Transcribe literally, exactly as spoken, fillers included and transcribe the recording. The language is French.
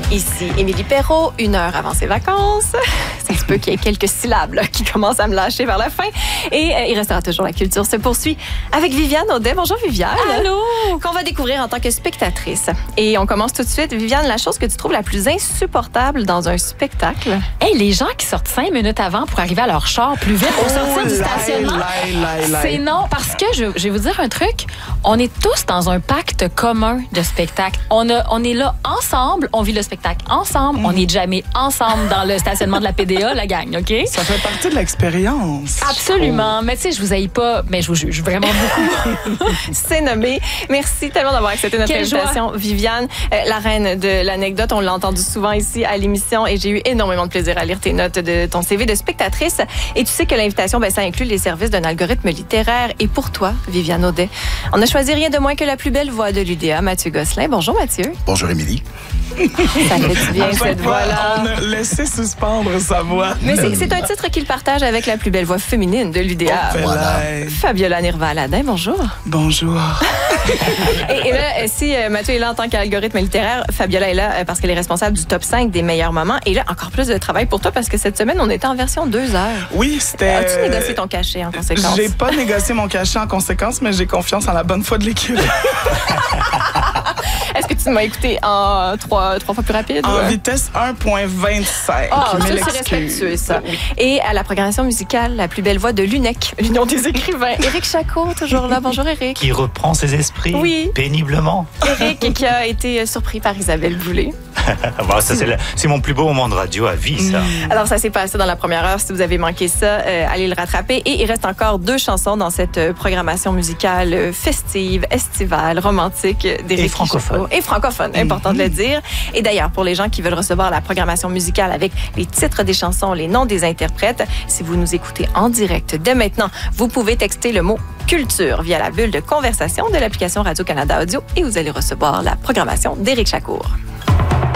Ici Émilie Perrault, une heure avant ses vacances. Ça se peut qu'il y ait quelques syllabes là, qui commencent à me lâcher vers la fin. Et euh, il restera toujours la culture se poursuit avec Viviane Audet. Bonjour Viviane. Allô. Qu'on va découvrir en tant que spectatrice. Et on commence tout de suite. Viviane, la chose que tu trouves la plus insupportable dans un spectacle? Hey, les gens qui sortent cinq minutes avant pour arriver à leur char plus vite pour sortir du stationnement, c'est non. Parce que, je, je vais vous dire un truc, on est tous dans un pacte commun de spectacle. On, a, on est là ensemble, on vit le spectacle ensemble, mm. on est jamais ensemble dans le stationnement de la P D A, la gang, OK? Ça fait partie de l'expérience. Absolument. Mais tu sais, je vous haïs pas, mais je vous juge vraiment beaucoup. C'est nommé. Merci tellement d'avoir accepté notre Quelle invitation, joie. Viviane, euh, la reine de l'anecdote. On l'a entendu souvent ici à l'émission et j'ai eu énormément de plaisir à lire tes notes de ton C V de spectatrice. Et tu sais que l'invitation, ben, ça inclut les services d'un algorithme littéraire. Et pour toi, Viviane Audet, on a choisi rien de moins que la plus belle voix de l'U D A, Mathieu Gosselin. Bonjour Mathieu. Bonjour Émilie. Ça fait bien cette voix-là. On a laissé suspendre sa voix. Mais c'est, c'est un titre qu'il partage avec la plus belle voix féminine de l'U D A. Oh, voilà. Fabiola Nirva-Aladin, bonjour. Bonjour. et, et là, si euh, Mathieu est là en tant qu'algorithme littéraire, Fabiola est là euh, parce qu'elle est responsable du top cinq des meilleurs moments. Et là, encore plus de travail pour toi parce que cette semaine, on était en version deux heures. Oui, c'était... As-tu négocié ton cachet en conséquence? J'ai pas négocié mon cachet en conséquence, mais j'ai confiance en la bonne foi de l'équipe. Est-ce que tu m'as écouté en trois, trois fois plus rapide? En ou... vitesse un virgule vingt-cinq. Ah, mais ça, c'est l'excuse. respectueux, ça. Oui. Et à la programmation musicale, la plus belle voix de l'U N E C, l'Union des écrivains. Éric Chacot, toujours là. Bonjour, Éric. Qui reprend ses esprits oui. péniblement. Éric qui a été surpris par Isabelle Boulay. Bon, ça, c'est, le, c'est mon plus beau moment de radio à vie, ça. Mmh. Alors, ça s'est passé dans la première heure. Si vous avez manqué ça, euh, allez le rattraper. Et il reste encore deux chansons dans cette euh, programmation musicale euh, festive, estivale, romantique d'Éric Et francophone. Chacot. Et francophone, mmh. important de le dire. Et d'ailleurs, pour les gens qui veulent recevoir la programmation musicale avec les titres des chansons, les noms des interprètes, si vous nous écoutez en direct dès maintenant, vous pouvez texter le mot culture via la bulle de conversation de l'application Radio-Canada Audio et vous allez recevoir la programmation d'Éric Chacour.